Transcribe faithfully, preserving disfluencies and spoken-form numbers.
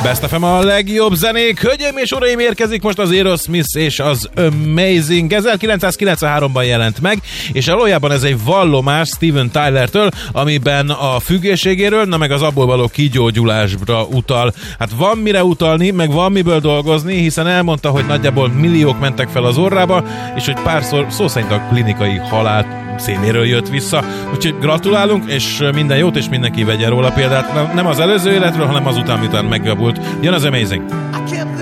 Best ef em a legjobb zenék. Hölgyeim és uraim, érkezik most az Aerosmith és az Amazing. ezerkilencszázkilencvenháromban jelent meg, és valójában ez egy vallomás Steven Tylertől, amiben a függőségéről, na meg az abból való kigyógyulásra utal. Hát van mire utalni, meg van miből dolgozni, hiszen elmondta, hogy nagyjából milliók mentek fel az orrába, és hogy párszor szó szerint a klinikai halál színéről jött vissza. Úgyhogy gratulálunk, és minden jót, és mindenki vegye róla példát. Nem az előző életről, hanem azután, miután megjavult. Jön az Amazing.